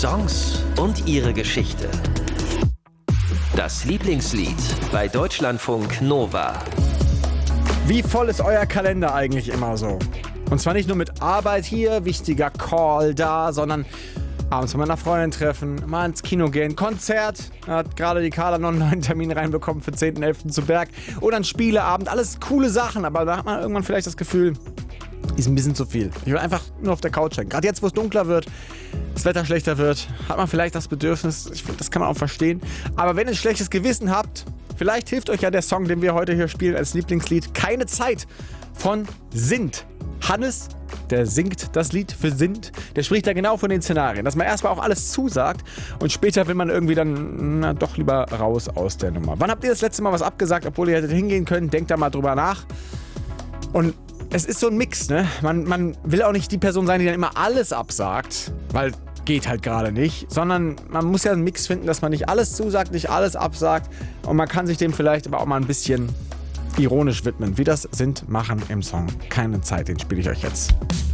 Songs und ihre Geschichte. Das Lieblingslied bei Deutschlandfunk Nova. Wie voll ist euer Kalender eigentlich immer so? Und zwar nicht nur mit Arbeit hier, wichtiger Call da, sondern abends mit einer Freundin treffen, mal ins Kino gehen, Konzert. Da hat gerade die Carla noch einen neuen Termin reinbekommen für 10.11. zu Berg. Oder ein Spieleabend, alles coole Sachen, aber da hat man irgendwann vielleicht das Gefühl, ist ein bisschen zu viel. Ich will einfach nur auf der Couch hängen. Gerade jetzt, wo es dunkler wird, das Wetter schlechter wird, hat man vielleicht das Bedürfnis, ich finde, das kann man auch verstehen. Aber wenn ihr ein schlechtes Gewissen habt, vielleicht hilft euch ja der Song, den wir heute hier spielen als Lieblingslied, Keine Zeit von Sint. Hannes, der singt das Lied für Sint, der spricht da genau von den Szenarien, dass man erstmal auch alles zusagt und später will man irgendwie dann doch lieber raus aus der Nummer. Wann habt ihr das letzte Mal was abgesagt, obwohl ihr hättet hingehen können? Denkt da mal drüber nach. Und es ist so ein Mix, ne? Man will auch nicht die Person sein, die dann immer alles absagt, weil geht halt gerade nicht, sondern man muss ja einen Mix finden, dass man nicht alles zusagt, nicht alles absagt und man kann sich dem vielleicht aber auch mal ein bisschen ironisch widmen, wie das Sint machen im Song Keine Zeit, den spiele ich euch jetzt.